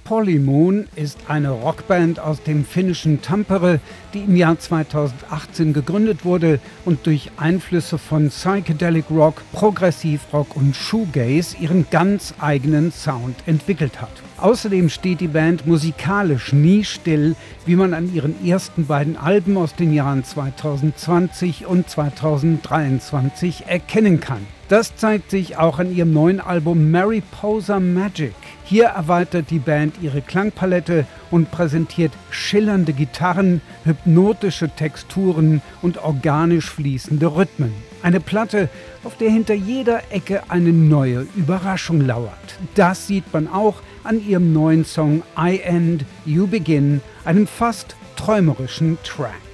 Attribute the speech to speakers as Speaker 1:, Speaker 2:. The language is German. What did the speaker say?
Speaker 1: Polymoon ist eine Rockband aus dem finnischen Tampere, die im Jahr 2018 gegründet wurde und durch Einflüsse von Psychedelic Rock, Progressivrock und Shoegaze ihren ganz eigenen Sound entwickelt hat. Außerdem steht die Band musikalisch nie still, wie man an ihren ersten beiden Alben aus den Jahren 2020 und 2023 erkennen kann. Das zeigt sich auch an ihrem neuen Album Mariposa Magic. Hier erweitert die Band ihre Klangpalette und präsentiert schillernde Gitarren, hypnotische Texturen und organisch fließende Rhythmen. Eine Platte, auf der hinter jeder Ecke eine neue Überraschung lauert. Das sieht man auch an ihrem neuen Song I End, You Begin, einem fast träumerischen Track.